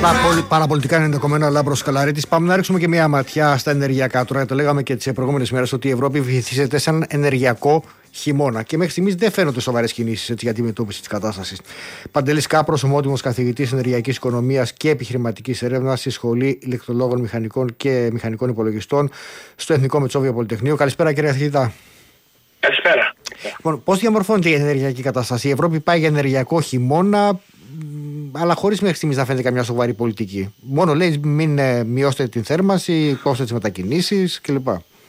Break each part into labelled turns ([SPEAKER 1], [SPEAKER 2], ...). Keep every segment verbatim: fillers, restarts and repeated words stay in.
[SPEAKER 1] Παραπολιτικά είναι ενδεχομένω, αλλά προς Καλαρίτης. Πάμε να ρίξουμε και μια ματιά στα ενεργειακά. Τώρα το λέγαμε και τις προηγούμενες μέρες ότι η Ευρώπη βυθίζεται σε έναν ενεργειακό χειμώνα. Και μέχρι στιγμής δεν φαίνονται σοβαρές κινήσεις έτσι, για τη μετώπιση της κατάστασης. Παντελής Κάπρος, ομότιμος καθηγητής ενεργειακής οικονομίας και επιχειρηματικής έρευνας στη Σχολή Ηλεκτρολόγων Μηχανικών και Μηχανικών Υπολογιστών στο Εθνικό Μετσόβιο Πολυτεχνείο. Καλησπέρα, κύριε καθηγητά.
[SPEAKER 2] Καλησπέρα.
[SPEAKER 1] Λοιπόν, πώς διαμορφώνεται η ενεργειακή κατάσταση? Η Ευρώπη πάει για ενεργειακό χειμώνα, αλλά χωρίς μέχρι στιγμής να φαίνεται καμιά σοβαρή πολιτική. Μόνο λέει μην ε, μειώσετε την θέρμανση, κόψτε τις μετακινήσεις κλπ.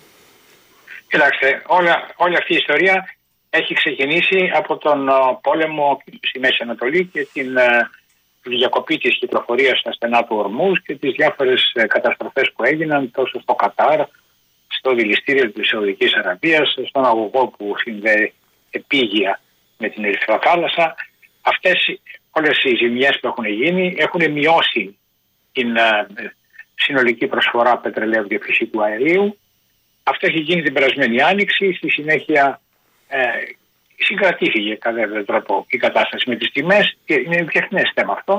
[SPEAKER 2] Κοιτάξτε, όλα, όλη αυτή η ιστορία έχει ξεκινήσει από τον ο, πόλεμο στη Μέση Ανατολή και την ε, διακοπή της κυκλοφορίας στα στενά του Ορμούς και τις διάφορες ε, καταστροφές που έγιναν τόσο στο Κατάρ, στο δηληστήριο της Σαουδικής Αραβίας, στον αγωγό που συνδέει επίγεια με την Ερυθρά Θάλασσα. Αυτές όλες οι ζημιές που έχουν γίνει έχουν μειώσει την ε, συνολική προσφορά πετρελαίου και φυσικού αερίου. Αυτό έχει γίνει την περασμένη άνοιξη. Στη συνέχεια ε, συγκρατήθηκε κατά έναν τρόπο η κατάσταση με τις τιμές και είναι διεθνές θέμα αυτό.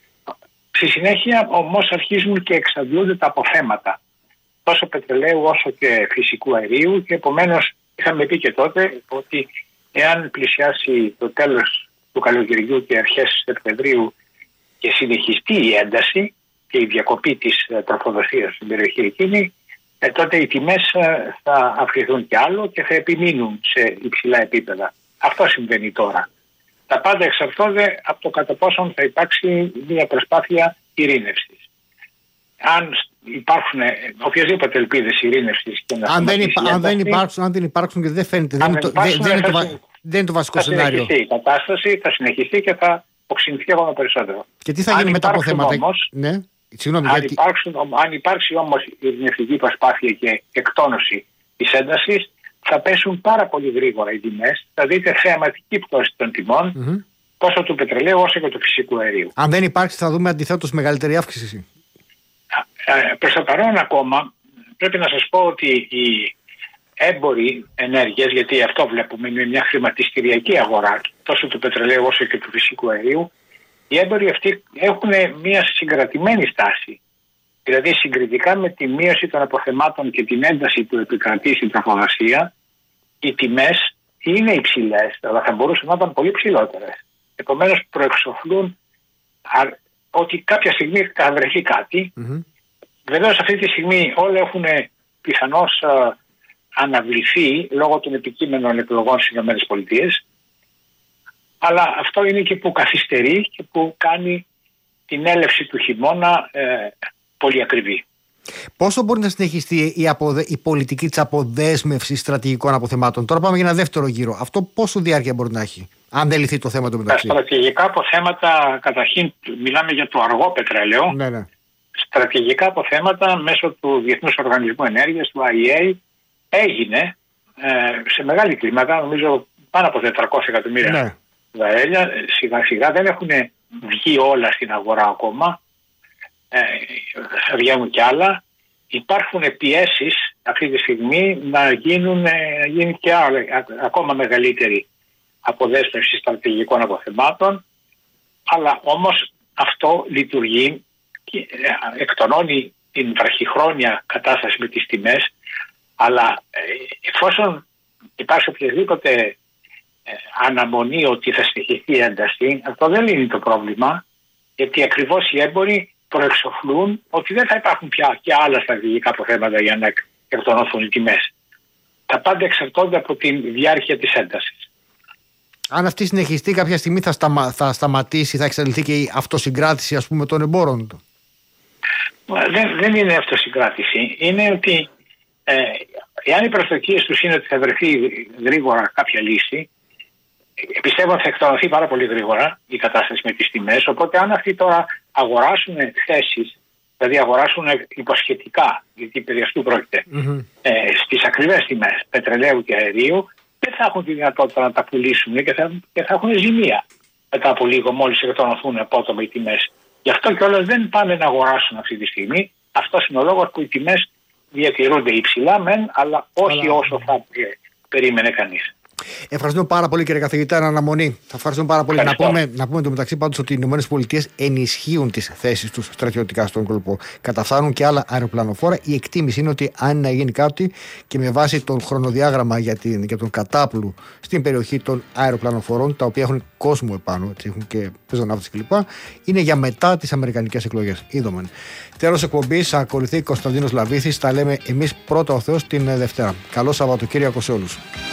[SPEAKER 2] Στη συνέχεια όμως αρχίζουν και εξαντλούνται τα αποθέματα τόσο πετρελαίου όσο και φυσικού αερίου και επομένως είχαμε πει και τότε ότι εάν πλησιάσει το τέλος του καλοκαιριού και αρχές Σεπτεμβρίου και συνεχιστεί η ένταση και η διακοπή της τροφοδοσίας στην περιοχή εκείνη, ε, τότε οι τιμές ε, θα αυξηθούν κι άλλο και θα επιμείνουν σε υψηλά επίπεδα. Αυτό συμβαίνει τώρα. Τα πάντα εξαρτώνται από το κατά πόσον θα υπάρξει μια προσπάθεια ειρήνευσης. Αν υπάρχουν οποιασδήποτε ελπίδες ειρήνευσης και να
[SPEAKER 1] αν δεν, υπά, αν, δεν υπάρξουν, αν δεν υπάρξουν και δεν φαίνεται, δεν, δεν, υπάρξουν, δεν, είναι το, θα, δεν είναι το βασικό
[SPEAKER 2] θα
[SPEAKER 1] σενάριο.
[SPEAKER 2] Θα συνεχιστεί η κατάσταση, θα συνεχιστεί και θα οξυνθεί ακόμα περισσότερο.
[SPEAKER 1] Και τι θα γίνει αν με τα αποθέματα?
[SPEAKER 2] Όμως,
[SPEAKER 1] ναι. Συγγνώμη,
[SPEAKER 2] αν,
[SPEAKER 1] γιατί...
[SPEAKER 2] υπάρξουν, αν υπάρξει όμως η ειρηνευτική προσπάθεια και εκτόνωση της έντασης, θα πέσουν πάρα πολύ γρήγορα οι τιμές. Θα δείτε θεαματική πτώση των τιμών, mm-hmm. τόσο του πετρελαίου όσο και του φυσικού αερίου.
[SPEAKER 1] Αν δεν υπάρξει, θα δούμε αντιθέτως μεγαλύτερη αύξηση.
[SPEAKER 2] Προς το παρόν ακόμα πρέπει να σας πω ότι οι έμποροι ενέργειες, γιατί αυτό βλέπουμε, είναι μια χρηματιστηριακή αγορά τόσο του πετρελαίου όσο και του φυσικού αερίου, οι έμποροι αυτοί έχουν μια συγκρατημένη στάση. Δηλαδή συγκριτικά με τη μείωση των αποθεμάτων και την ένταση που επικρατεί στην τροφοδοσία, οι τιμές είναι υψηλές, αλλά θα μπορούσαν να ήταν πολύ ψηλότερες. Επομένως προεξοφλούν ότι κάποια στιγμή θα βρεθεί κάτι. Mm-hmm. Βεβαίως αυτή τη στιγμή όλα έχουν πιθανώς α, αναβληθεί λόγω των επικείμενων εκλογών στις ΗΠΑ, αλλά αυτό είναι και που καθυστερεί και που κάνει την έλευση του χειμώνα ε, πολύ ακριβή.
[SPEAKER 1] Πόσο μπορεί να συνεχιστεί η, αποδε... η πολιτική της αποδέσμευσης στρατηγικών αποθεμάτων? Τώρα πάμε για ένα δεύτερο γύρο. Αυτό πόσο διάρκεια μπορεί να έχει, αν δεν λυθεί το θέμα του μεταξύ?
[SPEAKER 2] Τα στρατηγικά αποθέματα, καταρχήν μιλάμε για το αργό πετρέλαιο.
[SPEAKER 1] Ναι, ναι.
[SPEAKER 2] Στρατηγικά αποθέματα μέσω του Διεθνούς Οργανισμού Ενέργειας, του άι ι έι, έγινε ε, σε μεγάλη κλίμακα, νομίζω πάνω από τετρακόσια εκατομμύρια ναι. βαρέλια. Σιγά σιγά δεν έχουν βγει όλα στην αγορά ακόμα. Ε, θα βγαίνουν κι άλλα. Υπάρχουν πιέσεις αυτή τη στιγμή να γίνουν, να γίνει και άλλα, ακόμα μεγαλύτερη αποδέσμευση στρατηγικών αποθεμάτων, αλλά όμως αυτό λειτουργεί και εκτονώνει την βραχυχρόνια κατάσταση με τις τιμές, αλλά εφόσον υπάρχει οποιαδήποτε αναμονή ότι θα συνεχιστεί η ένταση, αυτό δεν λύνει το πρόβλημα, γιατί ακριβώς οι έμποροι προεξοφλούν ότι δεν θα υπάρχουν πια και άλλα στρατηγικά αποθέματα για να εκτονωθούν οι τιμές. Τα πάντα εξαρτώνται από τη διάρκεια της έντασης.
[SPEAKER 1] Αν αυτή συνεχιστεί, κάποια στιγμή θα, σταμα... θα σταματήσει, θα εξαλειφθεί και η αυτοσυγκράτηση, ας πούμε, των εμπόρων του.
[SPEAKER 2] Δεν, δεν είναι αυτοσυγκράτηση. Είναι ότι ε, εάν οι προσδοκίες τους είναι ότι θα βρεθεί γρήγορα κάποια λύση, πιστεύω ότι θα εκτονωθεί πάρα πολύ γρήγορα η κατάσταση με τις τιμές. Οπότε αν αυτοί τώρα αγοράσουν θέσεις, δηλαδή αγοράσουν υποσχετικά, γιατί περί αυτού πρόκειται, mm-hmm. ε, στις ακριβές τιμές πετρελαίου και αερίου, δεν θα έχουν τη δυνατότητα να τα πουλήσουν και θα, και θα έχουν ζημία μετά από λίγο, μόλις εκτονωθούν απότομα οι τιμές. Γι' αυτό κιόλας δεν πάνε να αγοράσουν αυτή τη στιγμή. Αυτός είναι ο λόγος που οι τιμές διατηρούνται υψηλά μεν, αλλά όχι αλλά... όσο θα ε, περίμενε κανείς.
[SPEAKER 1] Ευχαριστούμε πάρα πολύ, κύριε καθηγητά, εν αναμονή. Θα ευχαριστούμε πάρα πολύ. Να πούμε, να πούμε εντωμεταξύ πάντως ότι οι ΗΠΑ ενισχύουν τις θέσεις τους στρατιωτικά στον κόλπο. Καταφθάνουν και άλλα αεροπλανοφόρα. Η εκτίμηση είναι ότι αν να γίνει κάτι και με βάση τον χρονοδιάγραμμα για, την, για τον κατάπλου στην περιοχή των αεροπλανοφορών, τα οποία έχουν κόσμο επάνω, έτσι, έχουν και πεζοναύτες κλπ., είναι για μετά τις αμερικανικές εκλογές. Είδομεν. Τέλος εκπομπής, ακολουθεί Κωνσταντίνος Λαβίθης. Τα λέμε εμείς πρώτα ο Θεός την Δευτέρα. Καλό Σαββατοκύριακο σε όλους.